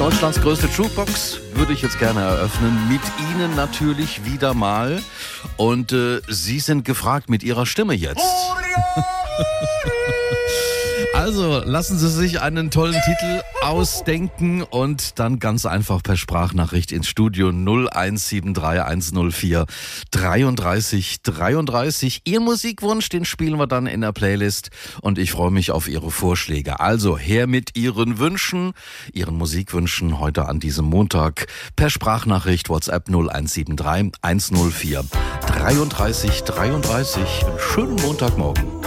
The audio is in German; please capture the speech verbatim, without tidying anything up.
Deutschlands größte Jukebox würde ich jetzt gerne eröffnen. Mit Ihnen natürlich wieder mal. Und äh, Sie sind gefragt mit Ihrer Stimme jetzt. Also lassen Sie sich einen tollen Titel ausdenken und dann ganz einfach per Sprachnachricht ins Studio null eins sieben drei eins null vier dreiunddreißig dreiunddreißig. Ihr Musikwunsch, den spielen wir dann in der Playlist und ich freue mich auf Ihre Vorschläge. Also her mit Ihren Wünschen, Ihren Musikwünschen heute an diesem Montag per Sprachnachricht WhatsApp null eins sieben drei eins null vier dreiunddreißig dreiunddreißig. Einen schönen Montagmorgen.